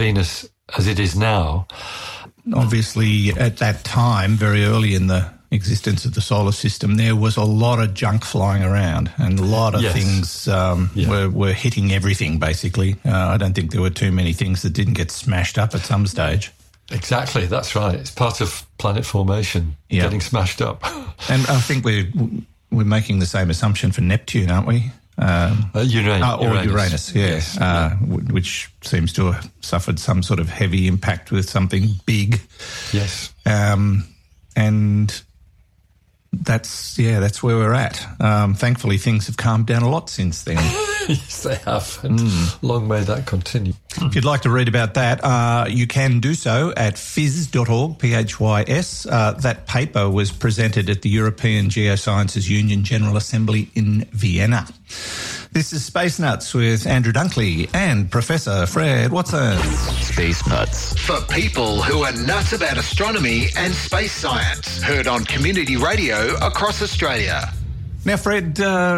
Venus as it is now. Obviously, at that time, very early in the existence of the solar system, there was a lot of junk flying around and a lot of things were hitting everything, basically. I don't think there were too many things that didn't get smashed up at some stage. Exactly, that's right. It's part of planet formation, getting smashed up. And I think we're making the same assumption for Neptune, aren't we? Uranus, yes. Which seems to have suffered some sort of heavy impact with something big. Yes. And that's where we're at. Thankfully, things have calmed down a lot since then. Yes, they have. And long may that continue. If you'd like to read about that, you can do so at phys.org, PHYS. That paper was presented at the European Geosciences Union General Assembly in Vienna. This is Space Nuts with Andrew Dunkley and Professor Fred Watson. Space Nuts. For people who are nuts about astronomy and space science. Heard on community radio across Australia. Now, Fred,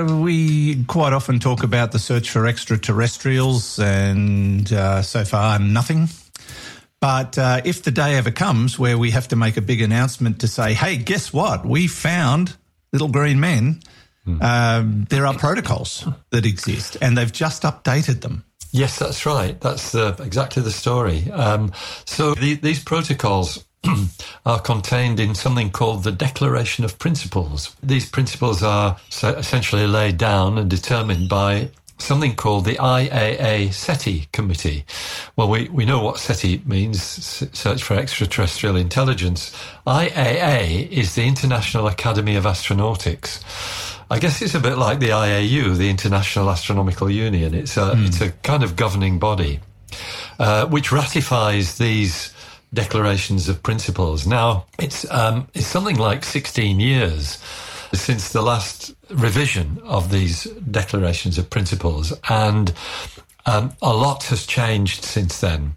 we quite often talk about the search for extraterrestrials and so far nothing. But if the day ever comes where we have to make a big announcement to say, hey, guess what? We found little green men. There are protocols that exist and they've just updated them. Yes, that's right. That's exactly the story. So these protocols are contained in something called the Declaration of Principles. These principles are essentially laid down and determined by something called the IAA SETI Committee. Well, we know what SETI means, Search for Extraterrestrial Intelligence. IAA is the International Academy of Astronautics. I guess it's a bit like the IAU, the International Astronomical Union. It's a kind of governing body which ratifies these declarations of principles. Now, it's something like 16 years since the last revision of these declarations of principles, and a lot has changed since then.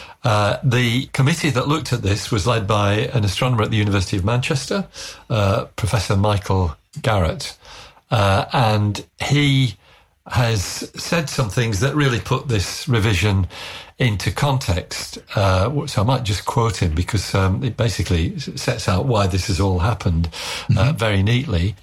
The committee that looked at this was led by an astronomer at the University of Manchester, Professor Michael Garrett, and he has said some things that really put this revision into context. So I might just quote him because it basically sets out why this has all happened very neatly.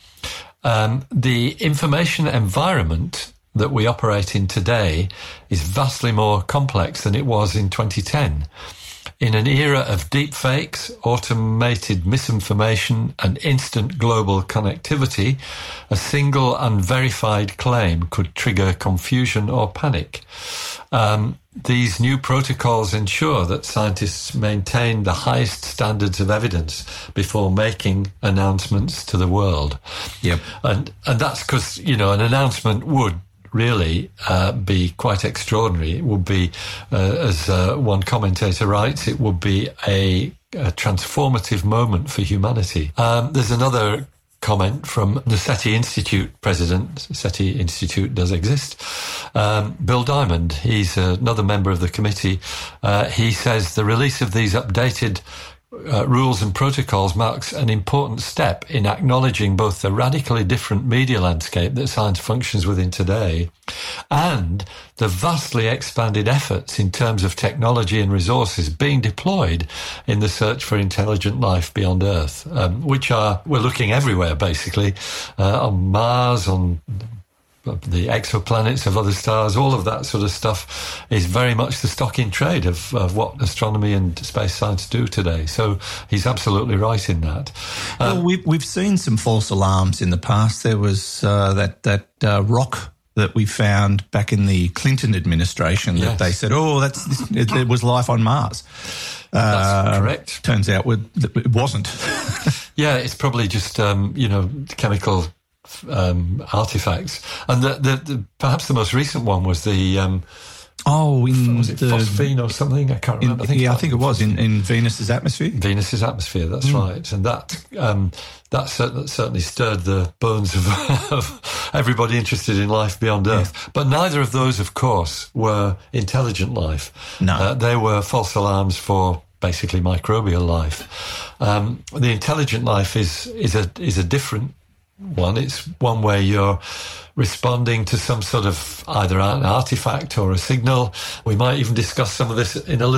The information environment that we operate in today is vastly more complex than it was in 2010. In an era of deepfakes, automated misinformation, and instant global connectivity, a single unverified claim could trigger confusion or panic. These new protocols ensure that scientists maintain the highest standards of evidence before making announcements to the world. Yep. And that's because, an announcement would really be quite extraordinary. It would be, as one commentator writes, it would be a transformative moment for humanity. There's another comment from the SETI Institute president. SETI Institute does exist. Bill Diamond, he's another member of the committee. He says the release of these updated rules and protocols marks an important step in acknowledging both the radically different media landscape that science functions within today and the vastly expanded efforts in terms of technology and resources being deployed in the search for intelligent life beyond Earth, we're looking everywhere, basically, on Mars, on the exoplanets of other stars. All of that sort of stuff is very much the stock in trade of what astronomy and space science do today. So he's absolutely right in that. Well, we've seen some false alarms in the past. There was that rock that we found back in the Clinton administration that they said, there was life on Mars. That's correct. Turns out it wasn't. Yeah, it's probably just, chemical artifacts. And the perhaps the most recent one was the was it phosphine or something? I can't remember. I think it was in Venus's atmosphere. Venus's atmosphere, that's right. And that certainly stirred the bones of everybody interested in life beyond Earth. Yeah. But neither of those, of course, were intelligent life. No. They were false alarms for basically microbial life. The intelligent life is a different one. It's one where you're responding to some sort of either an artifact or a signal. We might even discuss some of this in a